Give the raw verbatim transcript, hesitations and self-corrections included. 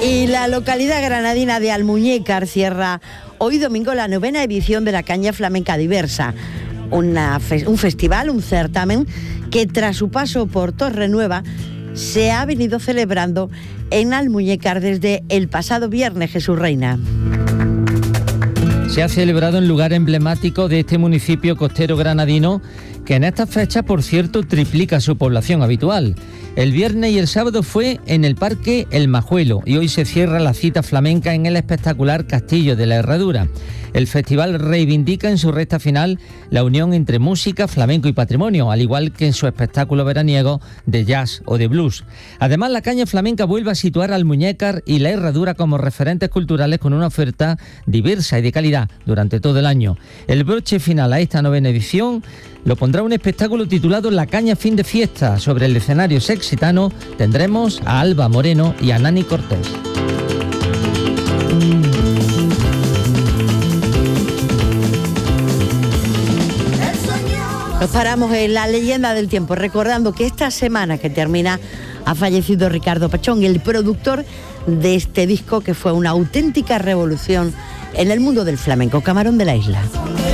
Y la localidad granadina de Almuñécar cierra hoy domingo la novena edición de la Caña Flamenca Diversa, una fe- un festival, un certamen que tras su paso por Torrenueva se ha venido celebrando en Almuñécar desde el pasado viernes. Jesús Reina. Se ha celebrado en lugar emblemático de este municipio costero granadino, que en estas fechas, por cierto, triplica su población habitual. El viernes y el sábado fue en el Parque El Majuelo y hoy se cierra la cita flamenca en el espectacular Castillo de la Herradura. El festival reivindica en su recta final la unión entre música, flamenco y patrimonio, al igual que en su espectáculo veraniego de jazz o de blues. Además, la caña flamenca vuelve a situar al Almuñécar y la Herradura como referentes culturales con una oferta diversa y de calidad durante todo el año. El broche final a esta novena edición lo pondrá un espectáculo titulado La Caña Fin de Fiesta. Sobre el escenario sexitano tendremos a Alba Moreno y a Nani Cortés. Nos paramos en la leyenda del tiempo, recordando que esta semana que termina ha fallecido Ricardo Pachón, el productor de este disco que fue una auténtica revolución en el mundo del flamenco. Camarón de la Isla.